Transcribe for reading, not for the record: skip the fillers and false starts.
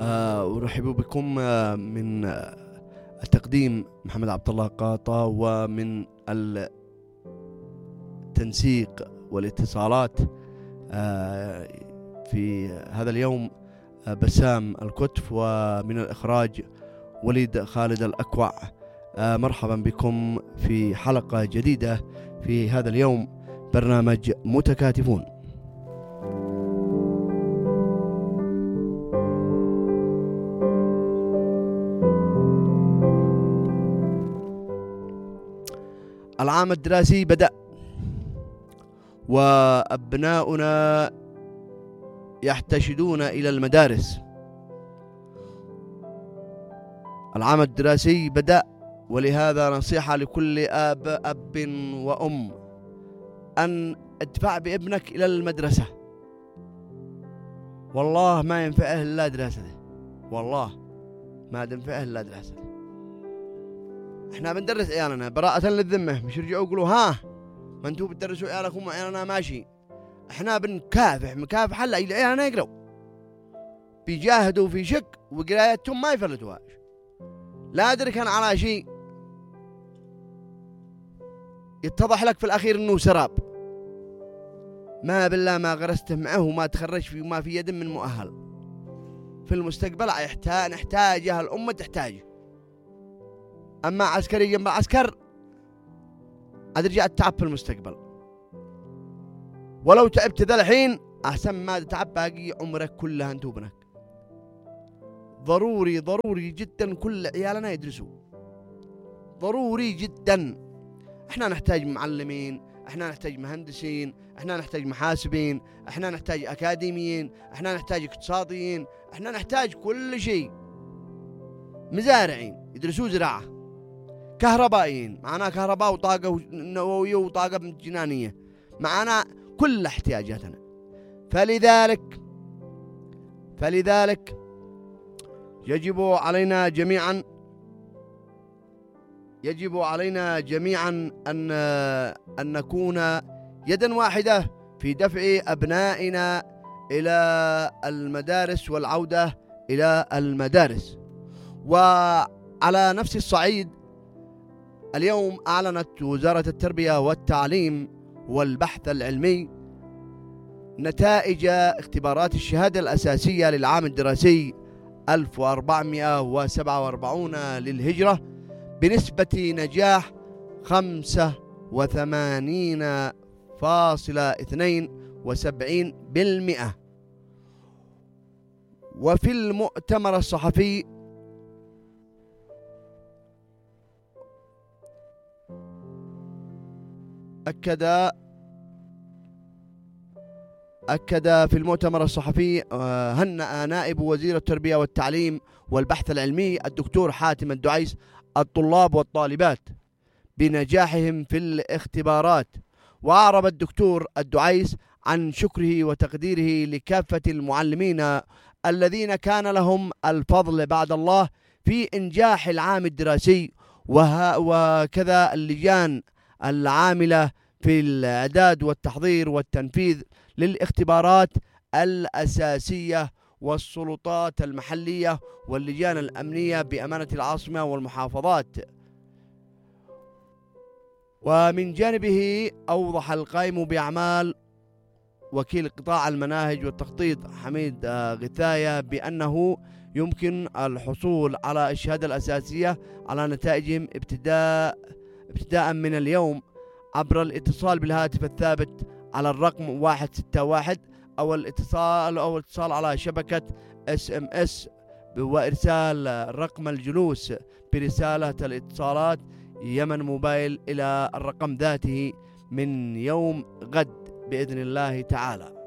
أرحب بكم من التقديم محمد عبد الله قاطا، ومن التنسيق والاتصالات في هذا اليوم بسام الكتف، ومن الإخراج وليد خالد الأكوع. مرحبا بكم في حلقة جديدة في هذا اليوم، برنامج متكاتفون. العام الدراسي بدأ، وأبناؤنا يحتشدون إلى المدارس. العام الدراسي بدأ، ولهذا نصيحة لكل أب وأم أن ادفع بابنك إلى المدرسة. والله ما ينفعه إلا دراسته، والله ما ينفعه إلا دراسته. احنا بندرس عيالنا براءة للذمة، مش يرجعوا يقولوا ها ما انتوا بتدرسوا عيالكم وعيالنا ماشي. احنا مكافح هلا عيالنا يقروا، بيجاهدوا في شق وقرايتهم ما يفلتوهاش. لا أدري كان على شيء يتضح لك في الأخير إنه سراب. ما بالله ما غرسته معه وما تخرج فيه وما في يد من مؤهل. في المستقبل نحتاجها الأمة، تحتاجه. أما عسكري جنب عسكر أرجع التعب في المستقبل. ولو تعبت ذا الحين أحسن ما تتعب باقي عمرك كلها أنت وابنك. ضروري جدا كل عيالنا يدرسوا، ضروري جدا. احنا نحتاج معلمين، احنا نحتاج مهندسين، احنا نحتاج محاسبين، احنا نحتاج أكاديميين، احنا نحتاج اقتصاديين، احنا نحتاج كل شيء. مزارعين يدرسوا زراعة، كهربائيين معنا كهرباء وطاقة نووية وطاقة جنانية، معنا كل احتياجاتنا. فلذلك يجب علينا جميعا أن نكون يدا واحدة في دفع أبنائنا إلى المدارس والعودة إلى المدارس. وعلى نفس الصعيد، اليوم أعلنت وزارة التربية والتعليم والبحث العلمي نتائج اختبارات الشهادة الأساسية للعام الدراسي 1447 للهجرة بنسبة نجاح 85.72%. وفي المؤتمر الصحفي أكد في المؤتمر الصحفي هنأ نائب وزير التربية والتعليم والبحث العلمي الدكتور حاتم الدعيس الطلاب والطالبات بنجاحهم في الاختبارات. وأعرب الدكتور الدعيس عن شكره وتقديره لكافة المعلمين الذين كان لهم الفضل بعد الله في إنجاح العام الدراسي، وكذا اللجان العاملة في الإعداد والتحضير والتنفيذ للاختبارات الأساسية، والسلطات المحلية واللجان الأمنية بأمانة العاصمة والمحافظات. ومن جانبه أوضح القائم بأعمال وكيل قطاع المناهج والتخطيط حميد غثاية بأنه يمكن الحصول على الشهادة الأساسية على نتائجهم ابتداء من اليوم عبر الاتصال بالهاتف الثابت على الرقم 161 أو الاتصال على شبكة SMS، وإرسال رقم الجلوس برسالة الاتصالات يمن موبايل إلى الرقم ذاته من يوم غد بإذن الله تعالى.